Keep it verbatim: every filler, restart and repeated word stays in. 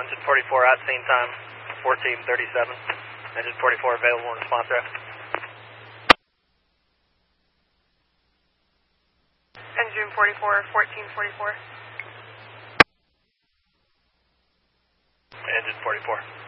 engine forty-four at scene time, fourteen thirty-seven. Engine forty-four available in response route. Engine forty-four, fourteen forty-four. Engine forty-four.